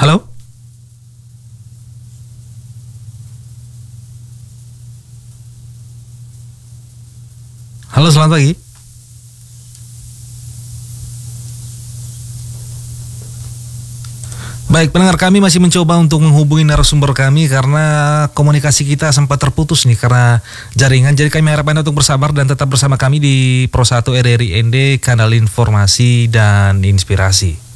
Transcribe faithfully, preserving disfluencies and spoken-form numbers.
Halo? Halo, selamat pagi. Baik, pendengar, kami masih mencoba untuk menghubungi narasumber kami karena komunikasi kita sempat terputus nih karena jaringan. Jadi kami harap Anda untuk bersabar dan tetap bersama kami di Pro satu R R I N D, kanal informasi dan inspirasi.